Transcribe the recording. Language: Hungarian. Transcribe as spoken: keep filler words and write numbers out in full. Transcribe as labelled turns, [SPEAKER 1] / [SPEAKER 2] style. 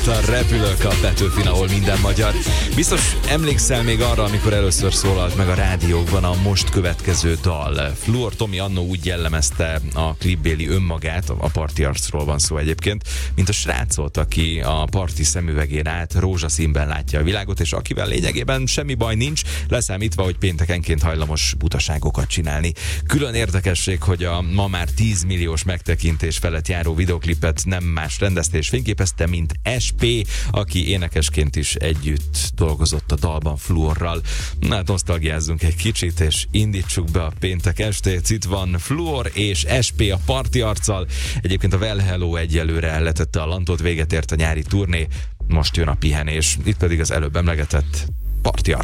[SPEAKER 1] a repülők a Petőfin, ahol minden magyar. Biztos emlékszel még arra, amikor először szólalt meg a rádiókban a most következő dal. Fluor Tomi annó úgy jellemezte a klipbéli önmagát, a parti arcról van szó egyébként, mint a srácot, aki a parti szemüvegén át rózsaszínben látja a világot, és akivel lényegében semmi baj nincs, leszámítva, hogy péntekenként hajlamos butaságokat csinálni. Külön érdekesség, hogy a ma már tíz milliós megtekintés felett járó videoklipet nem más rendezte és fényképezte, mint es pé, aki énekesként is együtt dolgozott a dalban Fluorral. Na, hát nosztalgiázzunk egy kicsit, és indítsuk be a péntek estét. Itt van Fluor és es pé a parti arccal. Egyébként a Well Hello egyelőre letette a lantot, véget ért a nyári turné, most jön a pihenés. Itt pedig az előbb emlegetett parti arc.